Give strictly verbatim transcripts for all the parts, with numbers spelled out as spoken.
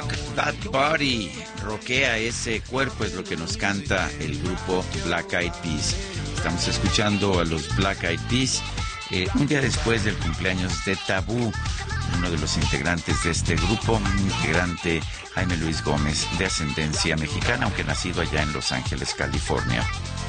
Rock That Body, roquea ese cuerpo, es lo que nos canta el grupo Black Eyed Peas. Estamos escuchando a los Black Eyed Peas eh, un día después del cumpleaños de Tabú, uno de los integrantes de este grupo, un integrante Jaime Luis Gómez, de ascendencia mexicana, aunque nacido allá en Los Ángeles, California.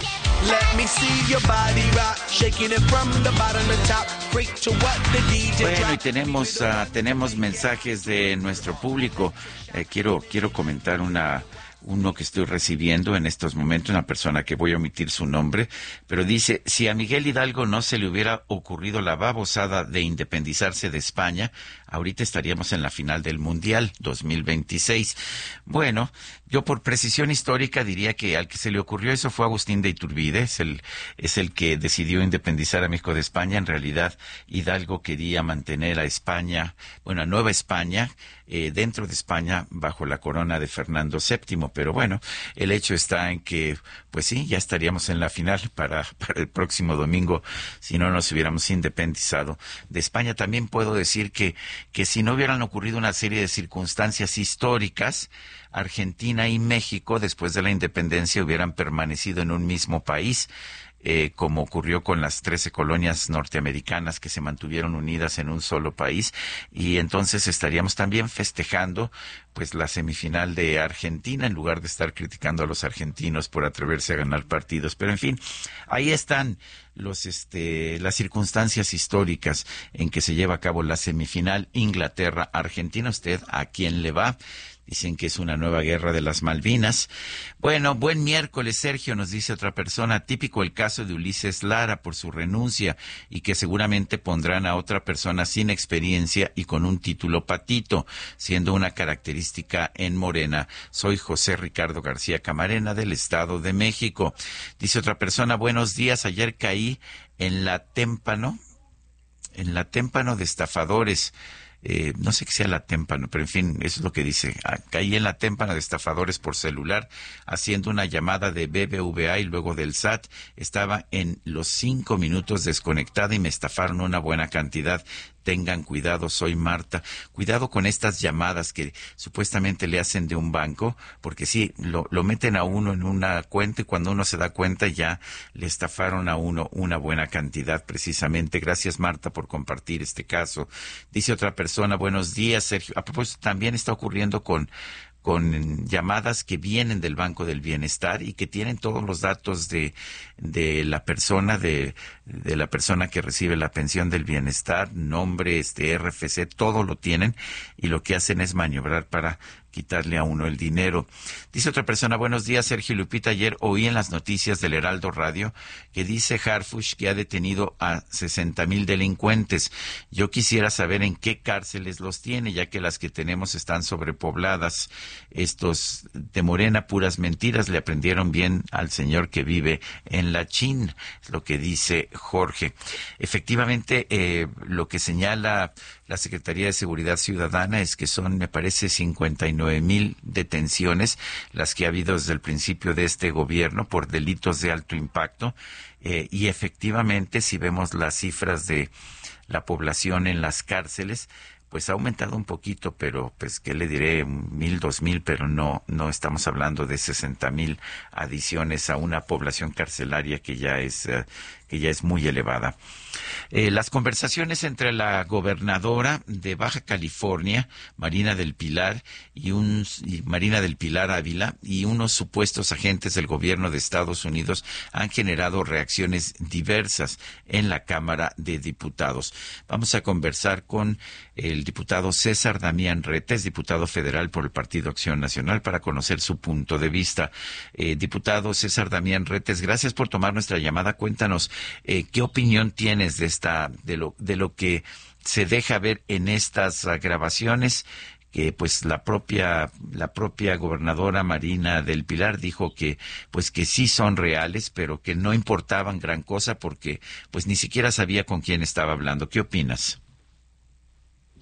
Bueno, y tenemos uh, tenemos mensajes de nuestro público. Eh, quiero quiero comentar una uno que estoy recibiendo en estos momentos, una persona que voy a omitir su nombre, pero dice: si a Miguel Hidalgo no se le hubiera ocurrido la babosada de independizarse de España, ahorita estaríamos en la final del Mundial dos mil veintiséis. Bueno, yo por precisión histórica diría que al que se le ocurrió eso fue Agustín de Iturbide, es el, es el que decidió independizar a México de España. En realidad, Hidalgo quería mantener a España, bueno, a Nueva España, eh, dentro de España, bajo la corona de Fernando séptimo. Pero bueno, el hecho está en que, pues sí, ya estaríamos en la final para, para el próximo domingo, si no nos hubiéramos independizado de España. También puedo decir que, que si no hubieran ocurrido una serie de circunstancias históricas, Argentina y México, después de la independencia, hubieran permanecido en un mismo país, eh, como ocurrió con las trece colonias norteamericanas que se mantuvieron unidas en un solo país, y entonces estaríamos también festejando pues la semifinal de Argentina, en lugar de estar criticando a los argentinos por atreverse a ganar partidos. Pero en fin, ahí están los este las circunstancias históricas en que se lleva a cabo la semifinal Inglaterra-Argentina. ¿Usted a quién le va? Dicen que es una nueva guerra de las Malvinas. Bueno, buen miércoles, Sergio, nos dice otra persona. Típico el caso de Ulises Lara por su renuncia, y que seguramente pondrán a otra persona sin experiencia y con un título patito, siendo una característica en Morena. Soy José Ricardo García Camarena, del Estado de México. Dice otra persona: buenos días, ayer caí en la témpano, en la témpano de estafadores. Eh, no sé qué sea la témpano, pero en fin, eso es lo que dice. Ah, caí en la témpano de estafadores por celular, haciendo una llamada de B B V A y luego del S A T. Estaba en los cinco minutos desconectada y me estafaron una buena cantidad. Tengan cuidado, soy Marta. Cuidado con estas llamadas que supuestamente le hacen de un banco, porque sí, lo, lo meten a uno en una cuenta y cuando uno se da cuenta ya le estafaron a uno una buena cantidad precisamente. Gracias, Marta, por compartir este caso. Dice otra persona: buenos días, Sergio. A propósito, también está ocurriendo con con llamadas que vienen del Banco del Bienestar y que tienen todos los datos de de la persona de de la persona que recibe la pensión del bienestar, nombre, este R F C, todo lo tienen, y lo que hacen es maniobrar para quitarle a uno el dinero. Dice otra persona: buenos días, Sergio y Lupita. Ayer oí en las noticias del Heraldo Radio que dice Harfuch que ha detenido a sesenta mil delincuentes. Yo quisiera saber en qué cárceles los tiene, ya que las que tenemos están sobrepobladas. Estos de Morena, puras mentiras, le aprendieron bien al señor que vive en la Chin, es lo que dice Jorge. Efectivamente, eh, lo que señala la Secretaría de Seguridad Ciudadana es que son, me parece, cincuenta y nueve mil detenciones las que ha habido desde el principio de este gobierno por delitos de alto impacto, eh, y efectivamente, si vemos las cifras de la población en las cárceles, pues ha aumentado un poquito, pero pues qué le diré, mil, dos mil, pero no no estamos hablando de sesenta mil adiciones a una población carcelaria que ya es uh, que ya es muy elevada. Eh, las conversaciones entre la gobernadora de Baja California, Marina del Pilar, y un y Marina del Pilar Ávila, y unos supuestos agentes del gobierno de Estados Unidos han generado reacciones diversas en la Cámara de Diputados. Vamos a conversar con el diputado César Damián Retes, diputado federal por el Partido Acción Nacional, para conocer su punto de vista. Eh, diputado César Damián Retes, gracias por tomar nuestra llamada. Cuéntanos, eh, ¿qué opinión tienes de esta, de lo, de lo que se deja ver en estas uh, grabaciones? Que pues la propia la propia gobernadora Marina del Pilar dijo que pues que sí son reales, pero que no importaban gran cosa porque pues ni siquiera sabía con quién estaba hablando. ¿Qué opinas? Buenos días,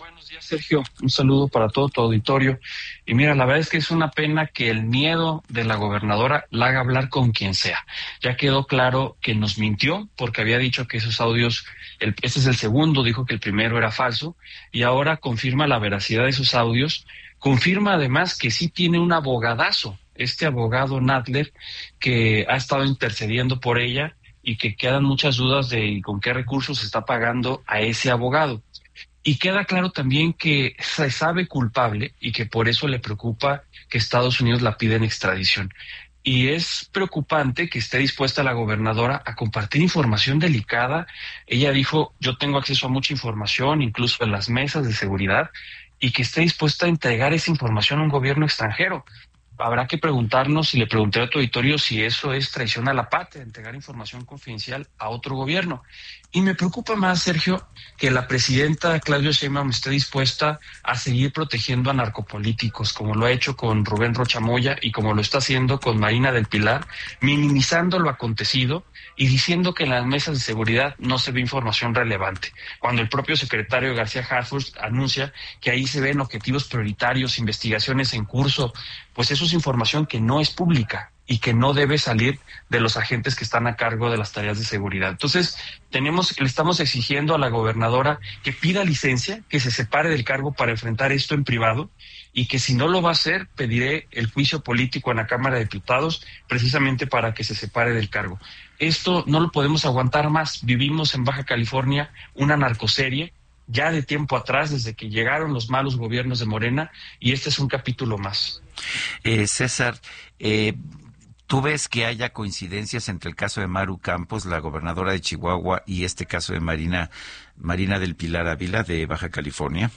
Sergio, un saludo para todo tu auditorio. Y mira, la verdad es que es una pena que el miedo de la gobernadora la haga hablar con quien sea. Ya quedó claro que nos mintió porque había dicho que esos audios, el, este es el segundo, dijo que el primero era falso, y ahora confirma la veracidad de esos audios. Confirma además que sí tiene un abogadazo, este abogado Nadler, que ha estado intercediendo por ella y que quedan muchas dudas de con qué recursos se está pagando a ese abogado. Y queda claro también que se sabe culpable y que por eso le preocupa que Estados Unidos la pida en extradición. Y es preocupante que esté dispuesta la gobernadora a compartir información delicada. Ella dijo, yo tengo acceso a mucha información, incluso en las mesas de seguridad, y que esté dispuesta a entregar esa información a un gobierno extranjero. Habrá que preguntarnos, y le pregunté a tu auditorio, si eso es traición a la patria, entregar información confidencial a otro gobierno. Y me preocupa más, Sergio, que la presidenta Claudia Sheinbaum esté dispuesta a seguir protegiendo a narcopolíticos, como lo ha hecho con Rubén Rocha Moya y como lo está haciendo con Marina del Pilar, minimizando lo acontecido y diciendo que en las mesas de seguridad no se ve información relevante, cuando el propio secretario García Harfuch anuncia que ahí se ven objetivos prioritarios, investigaciones en curso. Pues eso es información que no es pública y que no debe salir de los agentes que están a cargo de las tareas de seguridad. Entonces, tenemos, le estamos exigiendo a la gobernadora que pida licencia, que se separe del cargo para enfrentar esto en privado, y que si no lo va a hacer, pediré el juicio político en la Cámara de Diputados, precisamente para que se separe del cargo. Esto no lo podemos aguantar más. Vivimos en Baja California una narcoserie, ya de tiempo atrás, desde que llegaron los malos gobiernos de Morena, y este es un capítulo más. Eh, César, eh, ¿tú ves que haya coincidencias entre el caso de Maru Campos, la gobernadora de Chihuahua, y este caso de Marina, Marina del Pilar Ávila de Baja California?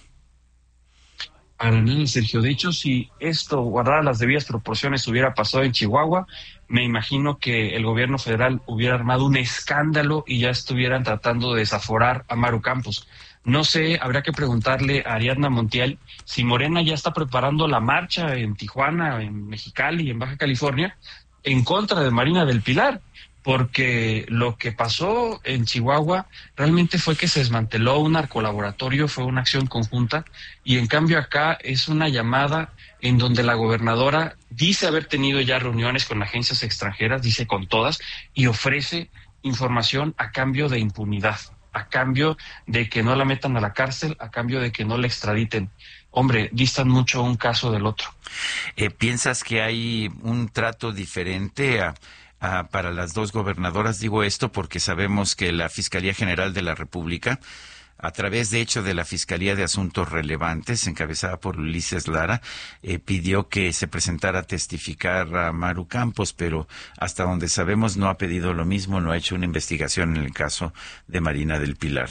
Para nada, Sergio. De hecho, si esto, guardar las debidas proporciones, hubiera pasado en Chihuahua, me imagino que el gobierno federal hubiera armado un escándalo y ya estuvieran tratando de desaforar a Maru Campos. No sé, habría que preguntarle a Ariadna Montiel si Morena ya está preparando la marcha en Tijuana, en Mexicali, en Baja California, en contra de Marina del Pilar, porque lo que pasó en Chihuahua realmente fue que se desmanteló un narcolaboratorio, fue una acción conjunta, y en cambio acá es una llamada en donde la gobernadora dice haber tenido ya reuniones con agencias extranjeras, dice con todas, y ofrece información a cambio de impunidad, a cambio de que no la metan a la cárcel, a cambio de que no la extraditen. Hombre, distan mucho un caso del otro. Eh, ¿Piensas que hay un trato diferente a, a, para las dos gobernadoras? Digo esto porque sabemos que la Fiscalía General de la República, a través de hecho de la Fiscalía de Asuntos Relevantes, encabezada por Ulises Lara, eh, pidió que se presentara a testificar a Maru Campos, pero hasta donde sabemos no ha pedido lo mismo, no ha hecho una investigación en el caso de Marina del Pilar.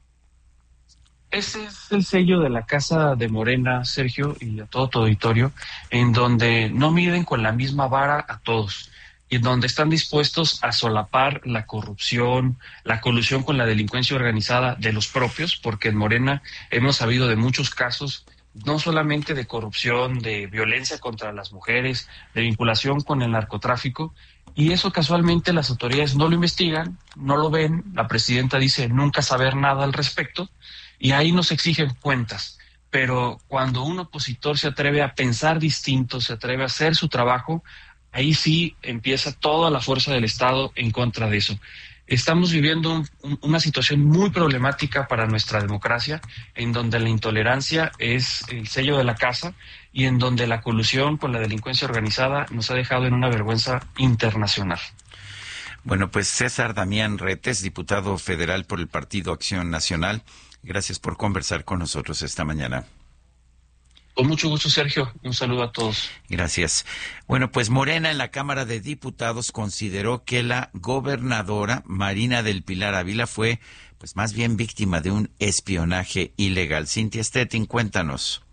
Ese es el sello de la Casa de Morena, Sergio, y a todo tu auditorio, en donde no miden con la misma vara a todos, y en donde están dispuestos a solapar la corrupción, la colusión con la delincuencia organizada de los propios, porque en Morena hemos sabido de muchos casos, no solamente de corrupción, de violencia contra las mujeres, de vinculación con el narcotráfico, y eso casualmente las autoridades no lo investigan, no lo ven, la presidenta dice nunca saber nada al respecto, y ahí nos exigen cuentas. Pero cuando un opositor se atreve a pensar distinto, se atreve a hacer su trabajo, ahí sí empieza toda la fuerza del Estado en contra de eso. Estamos viviendo un, un, una situación muy problemática para nuestra democracia, en donde la intolerancia es el sello de la casa y en donde la colusión con la delincuencia organizada nos ha dejado en una vergüenza internacional. Bueno, pues César Damián Retes, diputado federal por el Partido Acción Nacional, gracias por conversar con nosotros esta mañana. Con mucho gusto, Sergio. Un saludo a todos. Gracias. Bueno, pues Morena en la Cámara de Diputados consideró que la gobernadora Marina del Pilar Ávila fue, pues más bien víctima de un espionaje ilegal. Cintia Stettin, cuéntanos.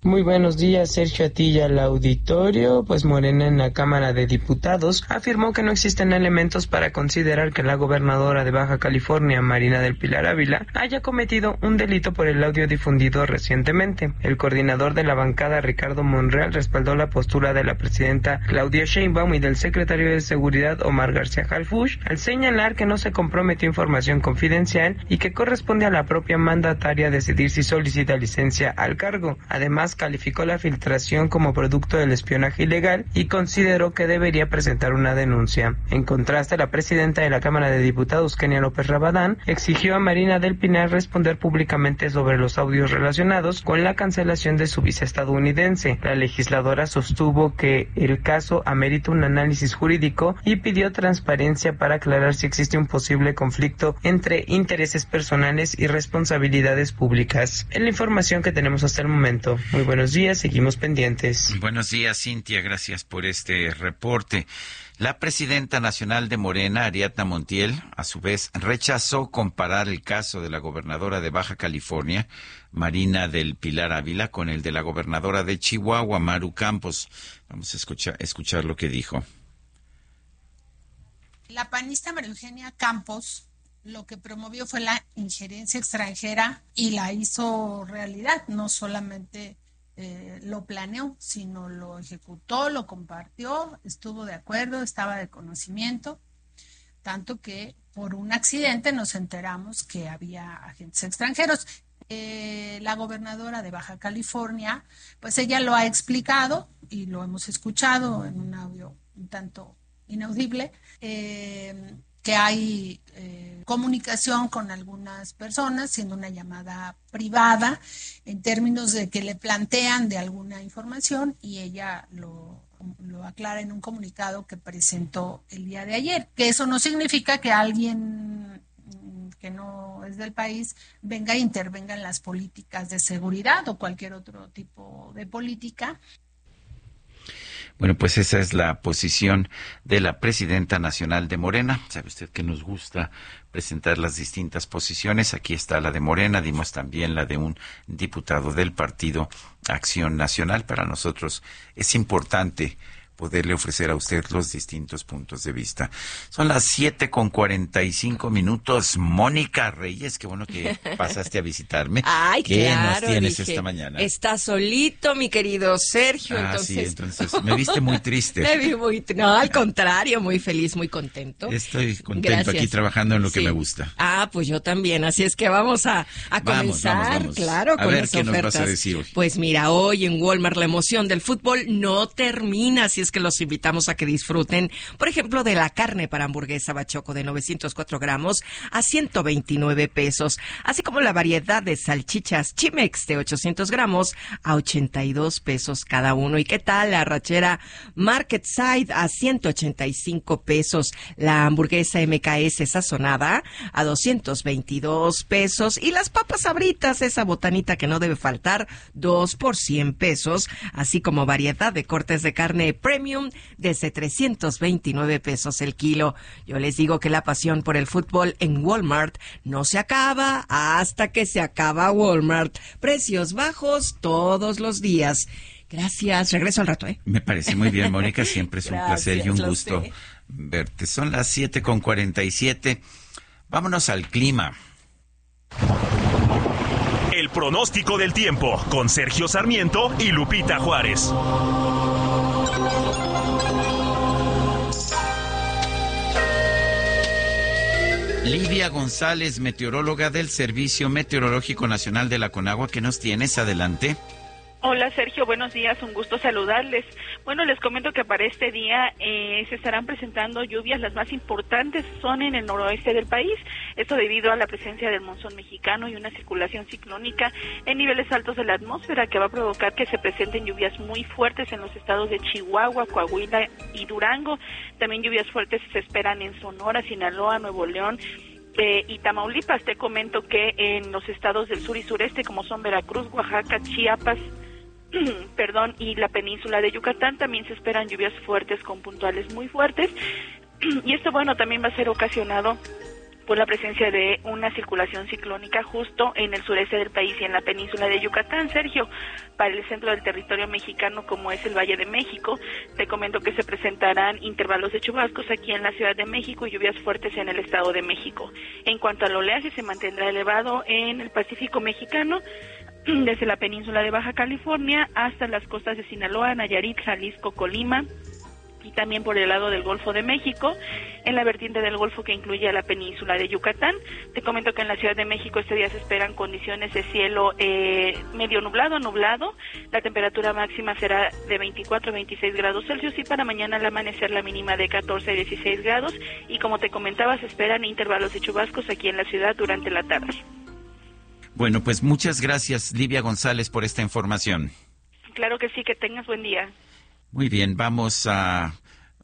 Muy buenos días, Sergio, a ti y al auditorio. Pues Morena en la Cámara de Diputados afirmó que no existen elementos para considerar que la gobernadora de Baja California, Marina del Pilar Ávila, haya cometido un delito por el audio difundido recientemente. El coordinador de la bancada, Ricardo Monreal, respaldó la postura de la presidenta Claudia Sheinbaum y del secretario de Seguridad, Omar García Harfuch, al señalar que no se comprometió información confidencial y que corresponde a la propia mandataria decidir si solicita licencia al cargo. Además, calificó la filtración como producto del espionaje ilegal y consideró que debería presentar una denuncia. En contraste, la presidenta de la Cámara de Diputados, Kenia López Rabadán, exigió a Marina del Pilar responder públicamente sobre los audios relacionados con la cancelación de su visa estadounidense. La legisladora sostuvo que el caso amerita un análisis jurídico y pidió transparencia para aclarar si existe un posible conflicto entre intereses personales y responsabilidades públicas. Es la información que tenemos hasta el momento. Muy buenos días, seguimos pendientes. Buenos días, Cintia, gracias por este reporte. La presidenta nacional de Morena, Ariadna Montiel, a su vez, rechazó comparar el caso de la gobernadora de Baja California, Marina del Pilar Ávila, con el de la gobernadora de Chihuahua, Maru Campos. Vamos a escuchar, escuchar lo que dijo. La panista María Eugenia Campos lo que promovió fue la injerencia extranjera y la hizo realidad, no solamente eh, lo planeó, sino lo ejecutó, lo compartió, estuvo de acuerdo, estaba de conocimiento, tanto que por un accidente nos enteramos que había agentes extranjeros. Eh, la gobernadora de Baja California, pues ella lo ha explicado y lo hemos escuchado en un audio un tanto inaudible, eh, que hay eh, comunicación con algunas personas, siendo una llamada privada, en términos de que le plantean de alguna información y ella lo, lo aclara en un comunicado que presentó el día de ayer, que eso no significa que alguien que no es del país venga e intervenga en las políticas de seguridad o cualquier otro tipo de política. Bueno, pues esa es la posición de la presidenta nacional de Morena. Sabe usted que nos gusta presentar las distintas posiciones. Aquí está la de Morena, dimos también la de un diputado del Partido Acción Nacional. Para nosotros es importante poderle ofrecer a usted los distintos puntos de vista. Son las siete con cuarenta y cinco minutos. Mónica Reyes, qué bueno que pasaste a visitarme. Ay, ¿Qué claro, nos tienes dije, esta mañana? Está solito, mi querido Sergio. Ah, entonces... sí, entonces me viste muy triste. Me vi muy... No, al contrario, muy feliz, muy contento. Estoy contento Gracias. Aquí trabajando en lo sí. que me gusta. Ah, pues yo también, así es que vamos a, a vamos, comenzar, vamos, vamos. claro, a con ver las qué ofertas. nos vas a decir hoy. Pues mira, hoy en Walmart la emoción del fútbol no termina, así es que los invitamos a que disfruten, por ejemplo, de la carne para hamburguesa Bachoco de novecientos cuatro gramos a ciento veintinueve pesos, así como la variedad de salchichas Chimex de ochocientos gramos a ochenta y dos pesos cada uno. ¿Y qué tal la arrachera Market Side a ciento ochenta y cinco pesos? La hamburguesa M K S sazonada a doscientos veintidós pesos y las papas Sabritas, esa botanita que no debe faltar, dos por cien pesos, así como variedad de cortes de carne premium desde trescientos veintinueve pesos el kilo. Yo les digo que la pasión por el fútbol en Walmart no se acaba hasta que se acaba Walmart. Precios bajos todos los días. Gracias. Regreso al rato, ¿eh? Me parece muy bien, Mónica. Siempre es un Gracias, placer y un lo gusto sé. verte. Son las siete con cuarenta y siete. Vámonos al clima. El pronóstico del tiempo con Sergio Sarmiento y Lupita Juárez. Lidia González, meteoróloga del Servicio Meteorológico Nacional de la Conagua, ¿qué nos tienes? Adelante. Hola Sergio, buenos días, un gusto saludarles. Bueno, les comento que para este día eh, se estarán presentando lluvias, las más importantes son en el noroeste del país, esto debido a la presencia del monzón mexicano y una circulación ciclónica en niveles altos de la atmósfera que va a provocar que se presenten lluvias muy fuertes en los estados de Chihuahua, Coahuila y Durango. También lluvias fuertes se esperan en Sonora, Sinaloa, Nuevo León, Eh, y Tamaulipas. Te comento que en los estados del sur y sureste, como son Veracruz, Oaxaca, Chiapas, perdón, y la península de Yucatán, también se esperan lluvias fuertes con puntuales muy fuertes. Y esto, bueno, también va a ser ocasionado por la presencia de una circulación ciclónica justo en el sureste del país y en la península de Yucatán. Sergio, para el centro del territorio mexicano, como es el Valle de México, te comento que se presentarán intervalos de chubascos aquí en la Ciudad de México y lluvias fuertes en el Estado de México. En cuanto al oleaje, se mantendrá elevado en el Pacífico mexicano, desde la península de Baja California hasta las costas de Sinaloa, Nayarit, Jalisco, Colima, y también por el lado del Golfo de México, en la vertiente del Golfo que incluye a la península de Yucatán. Te comento que en la Ciudad de México este día se esperan condiciones de cielo eh, medio nublado, nublado. La temperatura máxima será de veinticuatro a veintiséis grados Celsius y para mañana al amanecer la mínima de catorce a dieciséis grados. Y como te comentaba, se esperan intervalos de chubascos aquí en la ciudad durante la tarde. Bueno, pues muchas gracias, Livia González, por esta información. Claro que sí, que tengas buen día. Muy bien, vamos a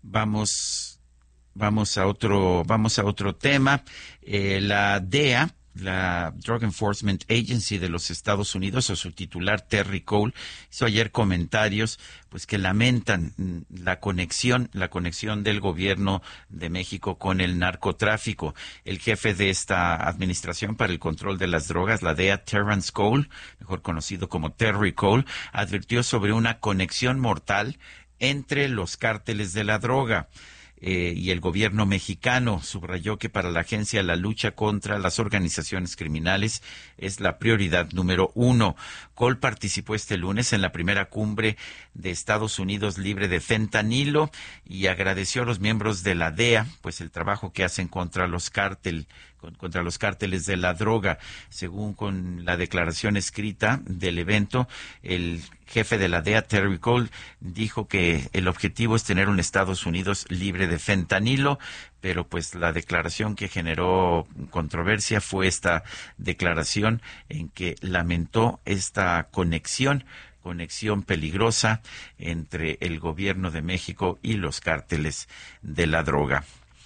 vamos vamos a otro vamos a otro tema. Eh, la D E A, la Drug Enforcement Agency de los Estados Unidos, o su titular Terry Cole, hizo ayer comentarios pues que lamentan la conexión, la conexión del gobierno de México con el narcotráfico. El jefe de esta Administración para el Control de las Drogas, la D E A, Terrence Cole, mejor conocido como Terry Cole, advirtió sobre una conexión mortal entre los cárteles de la droga. Eh, y el gobierno mexicano. Subrayó que para la agencia la lucha contra las organizaciones criminales es la prioridad número uno. Cole participó este lunes en la primera cumbre de Estados Unidos libre de fentanilo y agradeció a los miembros de la D E A pues el trabajo que hacen contra los cárteles contra los cárteles de la droga. Según con la declaración escrita del evento, el jefe de la D E A, Terry Cole, dijo que el objetivo es tener un Estados Unidos libre de fentanilo, pero pues la declaración que generó controversia fue esta declaración en que lamentó esta conexión conexión peligrosa entre el gobierno de México y los cárteles de la droga.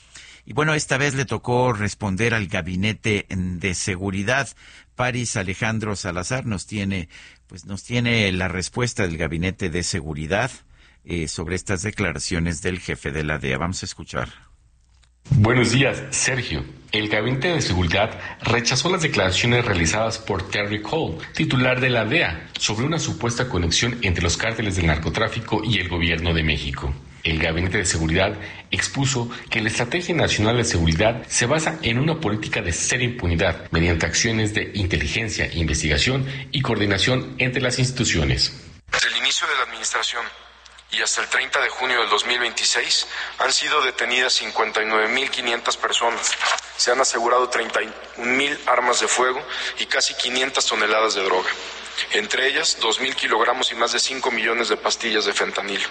Y bueno, esta vez le tocó responder al Gabinete de Seguridad. Paris Alejandro Salazar nos tiene, pues nos tiene la respuesta del Gabinete de Seguridad eh, sobre estas declaraciones del jefe de la D E A. Vamos a escuchar. Buenos días, Sergio. El Gabinete de Seguridad rechazó las declaraciones realizadas por Terry Cole, titular de la D E A, sobre una supuesta conexión entre los cárteles del narcotráfico y el gobierno de México. El Gabinete de Seguridad expuso que la Estrategia Nacional de Seguridad se basa en una política de cero impunidad mediante acciones de inteligencia, investigación y coordinación entre las instituciones. Desde el inicio de la administración y hasta el treinta de junio del dos mil veintiséis han sido detenidas cincuenta y nueve mil quinientas personas. Se han asegurado treinta y un mil armas de fuego y casi quinientas toneladas de droga. Entre ellas, dos mil kilogramos y más de cinco millones de pastillas de fentanilo.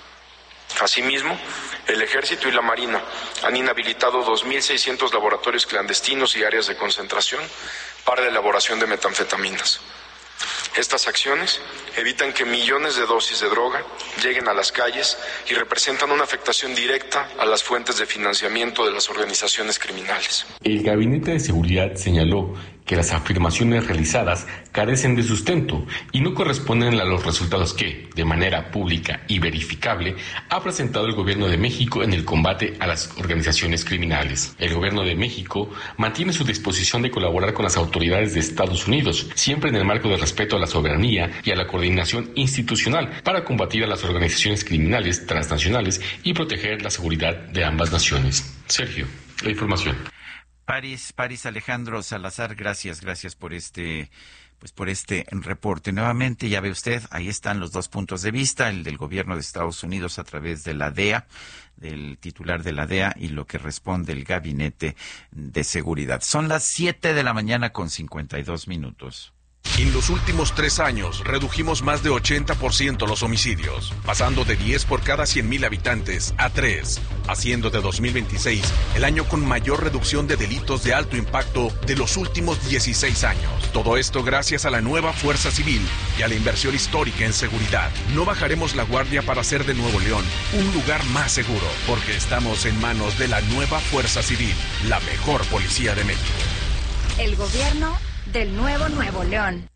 Asimismo, el Ejército y la Marina han inhabilitado dos mil seiscientos laboratorios clandestinos y áreas de concentración para la elaboración de metanfetaminas. Estas acciones evitan que millones de dosis de droga lleguen a las calles y representan una afectación directa a las fuentes de financiamiento de las organizaciones criminales. El Gabinete de Seguridad señaló que las afirmaciones realizadas carecen de sustento y no corresponden a los resultados que, de manera pública y verificable, ha presentado el Gobierno de México en el combate a las organizaciones criminales. El Gobierno de México mantiene su disposición de colaborar con las autoridades de Estados Unidos, siempre en el marco del respeto a la soberanía y a la coordinación institucional para combatir a las organizaciones criminales transnacionales y proteger la seguridad de ambas naciones. Sergio, la información. Paris, Paris Alejandro Salazar, gracias, gracias por este, pues por este reporte. Nuevamente, ya ve usted, ahí están los dos puntos de vista, el del gobierno de Estados Unidos a través de la D E A, del titular de la D E A, y lo que responde el Gabinete de Seguridad. Son las siete de la mañana con cincuenta y dos minutos. En los últimos tres años redujimos más de ochenta por ciento los homicidios, pasando de diez por cada cien mil habitantes a tres, haciendo de dos mil veintiséis el año con mayor reducción de delitos de alto impacto de los últimos dieciséis años. Todo esto gracias a la nueva Fuerza Civil y a la inversión histórica en seguridad. No bajaremos la guardia para hacer de Nuevo León un lugar más seguro, porque estamos en manos de la nueva Fuerza Civil, la mejor policía de México. El gobierno del nuevo Nuevo León.